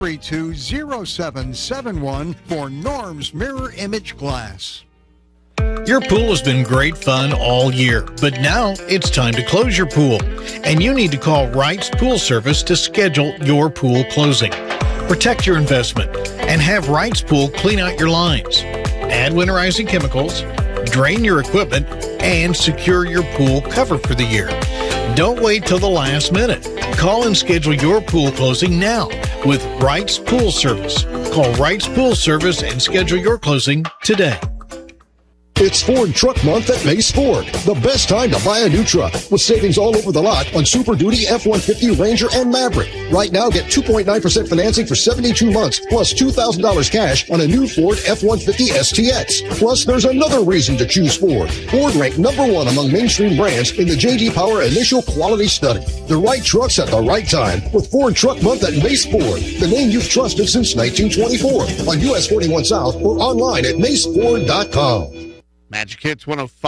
320771 for Norm's Mirror Image Glass. Your pool has been great fun all year, but now it's time to close your pool. And you need to call Wright's Pool Service to schedule your pool closing. Protect your investment and have Wright's Pool clean out your lines. Add winterizing chemicals, drain your equipment, and secure your pool cover for the year. Don't wait till the last minute. Call and schedule your pool closing now with Wright's Pool Service. Call Wright's Pool Service and schedule your closing today. It's Ford Truck Month at Mace Ford. The best time to buy a new truck with savings all over the lot on Super Duty F-150 Ranger and Maverick. Right now, get 2.9% financing for 72 months plus $2,000 cash on a new Ford F-150 STX. Plus, there's another reason to choose Ford. Ford ranked #1 among mainstream brands in the J.D. Power Initial Quality Study. The right trucks at the right time with Ford Truck Month at Mace Ford, the name you've trusted since 1924. On US 41 South or online at maceford.com. Magic Hits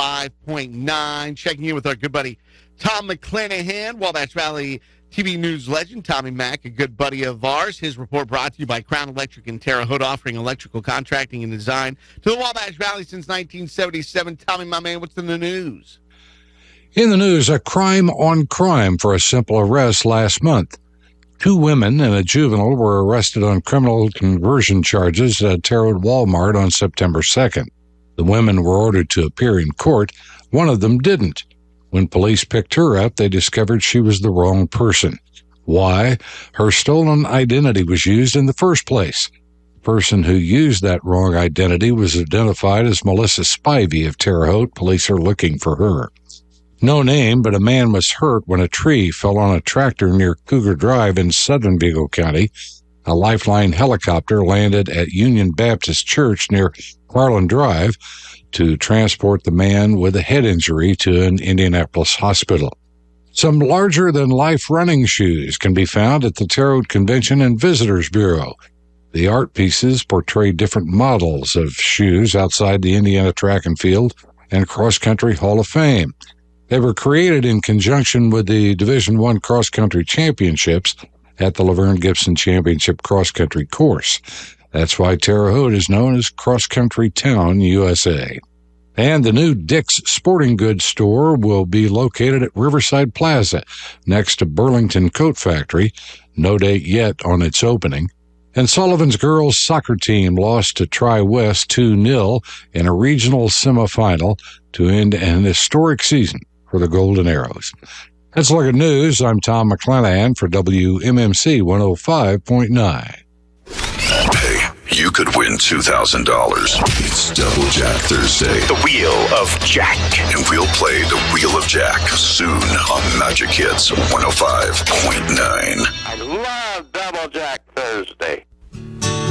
105.9. Checking in with our good buddy Tom McClanahan, Wabash Valley TV news legend. Tommy Mack, a good buddy of ours. His report brought to you by Crown Electric in Terre Haute, offering electrical contracting and design to the Wabash Valley since 1977. Tommy, my man, what's in the news? In the news, a crime on crime for a simple arrest last month. 2 women and a juvenile were arrested on criminal conversion charges at Terre Haute Walmart on September 2nd. The women were ordered to appear in court. One of them didn't. When police picked her up, they discovered she was the wrong person. Why? Her stolen identity was used in the first place. The person who used that wrong identity was identified as Melissa Spivey of Terre Haute. Police are looking for her. No name, but a man was hurt when a tree fell on a tractor near Cougar Drive in southern Vigo County. A Lifeline helicopter landed at Union Baptist Church near Carlin Drive to transport the man with a head injury to an Indianapolis hospital. Some larger-than-life running shoes can be found at the Terre Haute Convention and Visitors Bureau. The art pieces portray different models of shoes outside the Indiana Track and Field and Cross Country Hall of Fame. They were created in conjunction with the Division I Cross Country Championships at the Laverne Gibson Championship Cross Country course. That's why Terre Haute is known as Cross Country Town, USA. And the new Dick's Sporting Goods store will be located at Riverside Plaza, next to Burlington Coat Factory. No date yet on its opening. And Sullivan's girls soccer team lost to Tri-West 2-0 in a regional semifinal to end an historic season for the Golden Arrows. Let's look at news. I'm Tom McClanahan for WMMC 105.9. Hey, you could win $2,000. It's Double Jack Thursday. The Wheel of Jack. And we'll play the Wheel of Jack soon on Magic Hits 105.9. I love Double Jack.